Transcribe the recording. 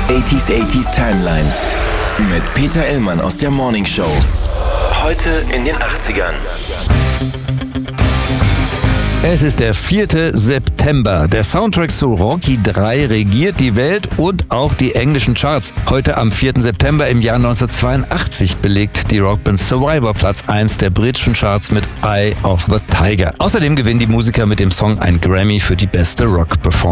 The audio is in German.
80s Timeline mit Peter Illmann aus der Morning Show. Heute in den 80ern. Es ist der 4. September. Der Soundtrack zu Rocky 3 regiert die Welt und auch die englischen Charts. Heute am 4. September im Jahr 1982 belegt die Rockband Survivor Platz 1 der britischen Charts mit Eye of the Tiger. Außerdem gewinnen die Musiker mit dem Song ein Grammy für die beste Rock-Performance.